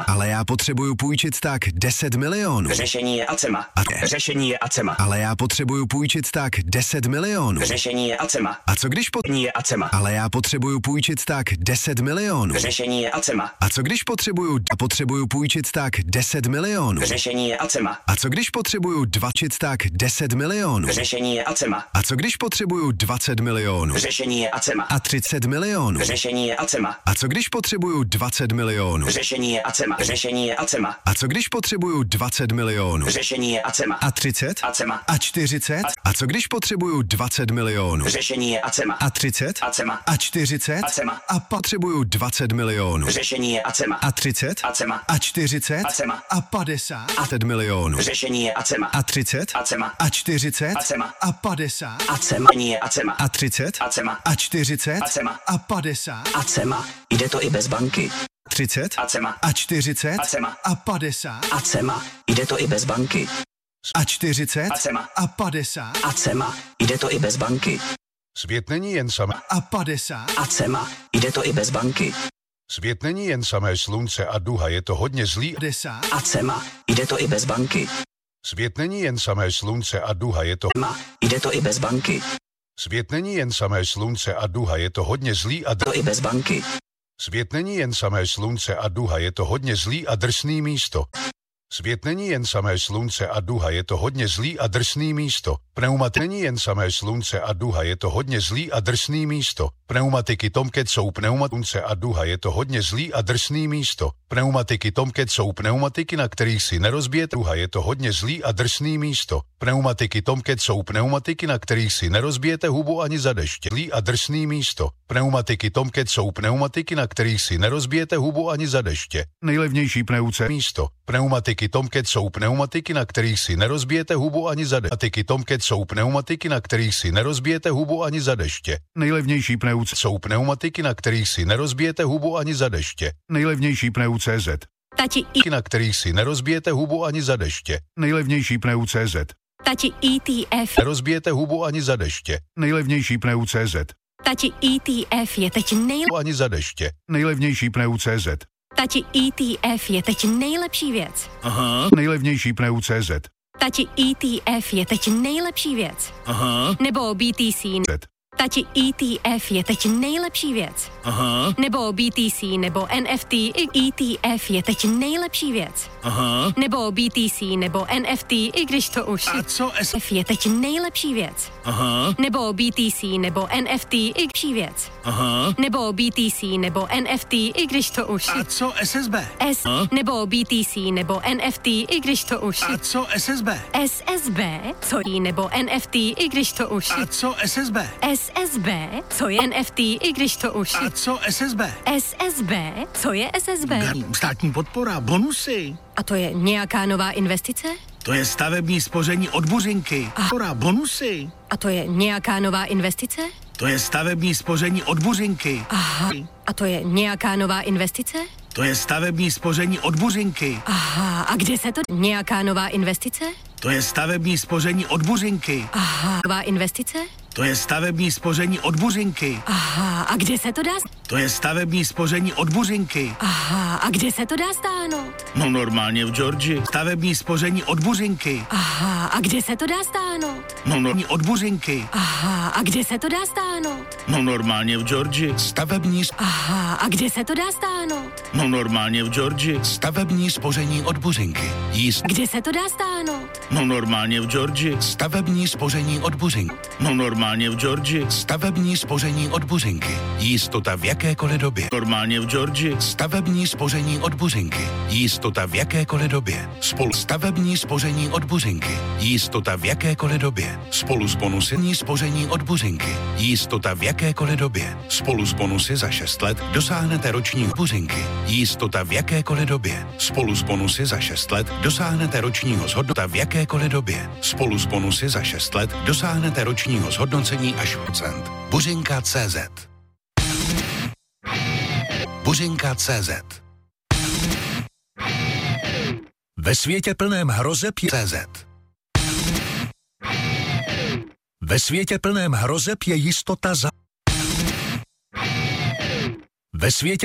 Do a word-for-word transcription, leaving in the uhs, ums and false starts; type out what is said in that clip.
Ale já potřebuju půjčit tak deset milionů. Řešení je Acema. A Řešení je Acema. Ale já potřebuju půjčit tak deset milionů. Řešení je Acema. A co když po... Řešení je Acema. Ale já potřebuju půjčit tak deset milionů. Řešení je Acema. A co když potřebuju a potřebuju půjčit tak deset milionů. Řešení je Acema. A co když potřebuju dvačit tak deset milionů. Řešení je Acema. A co když potřebuju dvacet milionů. Řešení je Acema. A třicet milionů. Řešení je Acema. A co když potřebuju dvacet milionů. Řešení je Acema. Řešení je Acema. A co když potřebuju dvacet milionů. Řešení je Acema. A třicet? Acema. A čtyřicet? A co když potřebuju dvacet milionů. Řešení je Acema. A třicet? Acema. A čtyřicet? Acema. A potřebuju dvacet milionů. Řešení je Acema. A třicet? Acema. A čtyřicet? Acema. A padesát? A set milionů. Řešení je Acema. A třicet? Acema. A čtyřicet? Acema. A padesát? Acema. Řešení je Acema. A třicet? Acema. A čtyřicet? Acema. A padesát? Acema. Jde to i bez banky. třicet? Acema. A čtyřicet? Acema. A padesát? Acema. Jde to i bez banky. A čtyřicet? Acema. A padesát? Acema. Jde to i bez banky. Svět není jen samé. A padesát? Acema. Jde to i bez banky. Svět není jen samé slunce a duha, je to hodně zlý. padesát? Acema. Jde to i bez banky. Svět není jen samé slunce a duha, je to... Acema. Jde to i bez banky. Svět není jen samé slunce a duha, je to hodně zlý a... To i bez banky. Svět není jen samé slunce a duha, je to hodně zlý a drsný místo. Svět není jen samé slunce a duha, je to hodně zlý a drsný místo. Pneumat není jen samé slunce a duha, je to hodně zlý a drsný místo. Pneumatiky Tomcat jsou pneumat slunce a duha, je to hodně zlý a drsný místo. Pneumatiky Tomcat jsou pneumatiky, na kterých si nerozbijete duha, je to hodně zlý a drsný místo. Pneumatiky Tomcat jsou pneumatiky, na kterých si nerozbijete hubu ani za deště. Zlý a drsný místo. Pneumatiky Tomcat jsou pneumatiky, na kterých si nerozbijete hubu ani za deště. Nejlevnější pneuce místo. Pneumatiky Tomcat jsou pneumatiky, na kterých si nerozbijete hubu ani za deště. Pneumatiky Tomcat jsou pneumatiky, na kterých si nerozbijete hubu ani za deště. Nejlevnější pneuce jsou pneumatiky, na kterých si nerozbijete hubu ani za deště. Nejlevnější pneuce Z. Tati I na kterých si nerozbijete hubu ani za deště. Nejlevnější pneuce Z. Tati E T F. Nerozbijete hubu ani za deště. Nejlevnější pneuce Z. Tati E T F je teď nejlepší. Ani za deště. Nejlevnější pneuce Z. Tati E T F je teď nejlepší věc. Aha. Nejlevnější pneuce Z. Tati E T F je teď nejlepší věc. Aha. Nebo B T C. Z. Tati E T F je teď nejlepší věc. Aha. Nebo B T C nebo N F T. E T F je teď nejlepší věc. Aha. Nebo B T C nebo N F T, i když to už. A co S? F je teď nejlepší věc. Aha. Nebo B T C nebo N F T, i lepší věc. Aha. Nebo B T C nebo N F T, i když to už. A co S S B? S nebo B T C nebo N F T, i když to už. A co S S B? S S B, co je nebo N F T, i když to už. A co S S B? S S B, co je N F T, i když to už. A co S S B? S S B, co je S S B? Státní podpora, bonusy. A to je nějaká nová investice? To je stavební spoření od Buřinky. Podpora, bonusy. A to je nějaká nová investice? To je stavební spoření od Buřinky. Aha. A to je nějaká nová investice? To je stavební spoření od Buřinky. Aha. A kde se to... Nějaká nová investice? To je stavební spoření od Buřinky. Aha. Nová investice? To je stavební spoření od Buřinky. Aha. A kde se to dá... To je stavební spoření od Buřinky. Aha. A kde se to dá stáhnout? No normálně v Georgii. Stavební spoření od Buřinky. Aha. A kde se to dá stáhnout? No normálně od Buřinky. Aha. A kde se to dá stáhnout? No normálně v Georgii. Stavební... Aha. A kde se to dá stáhnout? No normálně v Georgii. Stavební spoření od Buřinky. Jíst... Kde se to dá stáhnout? No normálně v Georgii. Stavební spoření od Buřinky. No normálně v Georgii. Stavební spoření od Buřinky. Jistota v jakékoliv době. Normálně v Georgii. Stavební spoření od Buřinky. Jistota v jakékoliv době. Spolu stavební spoření od Buřinky. Jistota v jakékoliv době. Spolu s bonusy spoření od Buřinky. Jistota v jakékoliv době. Spolu s bonusy za šest let dosáhnete ročního Buřinky. Jistota v jakékoliv době. Spolu s bonusy za šest let dosáhnete ročního zhodnota v jakékoliv době. Spolu s bonusy za šest let dosáhnete ročního zhodnocení až procent. Buřinka tečka cé zet. Buřinka tečka cé zet. Ve světě plném hrozeb je cé zet. Ve světě plném hrozeb je jistota za... Ve světě